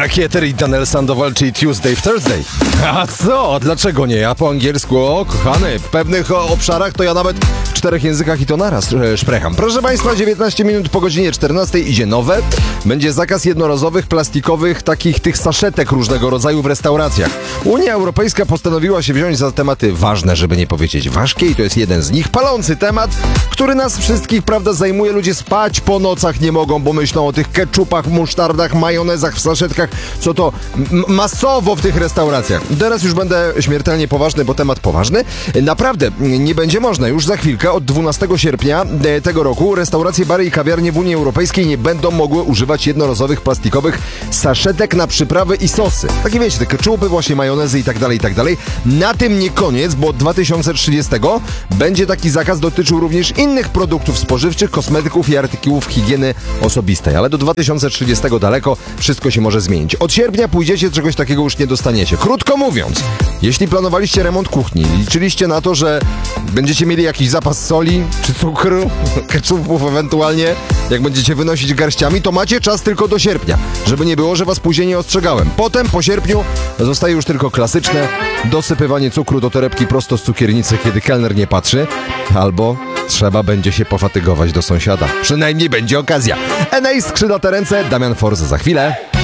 Kieter i Daniel Sandoval, czyli Tuesday w Thursday. A co? Dlaczego nie? Ja po angielsku, o kochany, w pewnych obszarach to ja nawet w 4 językach i to naraz szprecham. Proszę Państwa, 19 minut po godzinie 14 idzie nowe. Będzie zakaz jednorazowych, plastikowych, tych saszetek różnego rodzaju w restauracjach. Unia Europejska postanowiła się wziąć za tematy ważne, żeby nie powiedzieć ważkie, i to jest jeden z nich. Palący temat, który nas wszystkich, prawda, zajmuje. Ludzie spać po nocach nie mogą, bo myślą o tych ketchupach, musztardach, majonezach w saszetkach, co to masowo w tych restauracjach. Teraz już będę śmiertelnie poważny, bo temat poważny. Naprawdę, nie będzie można. Już za chwilkę, od 12 sierpnia tego roku, restauracje, bary i kawiarnie w Unii Europejskiej nie będą mogły używać jednorazowych plastikowych saszetek na przyprawy i sosy. Takie wiecie, te ketchupy, właśnie majonezy i tak dalej, i tak dalej. Na tym nie koniec, bo od 2030 będzie taki zakaz dotyczył również innych produktów spożywczych, kosmetyków i artykułów higieny osobistej. Ale do 2030 daleko, wszystko się może zmienić. Od sierpnia pójdziecie, czegoś takiego już nie dostaniecie. Krótko mówiąc, jeśli planowaliście remont kuchni, liczyliście na to, że będziecie mieli jakiś zapas soli czy cukru, ketchupów ewentualnie, jak będziecie wynosić garściami, to macie czas tylko do sierpnia, żeby nie było, że was później nie ostrzegałem. Potem, po sierpniu, zostaje już tylko klasyczne dosypywanie cukru do torebki prosto z cukiernicy, kiedy kelner nie patrzy, albo trzeba będzie się pofatygować do sąsiada. Przynajmniej będzie okazja. Enej, skrzydlate ręce, Damian Forze za chwilę.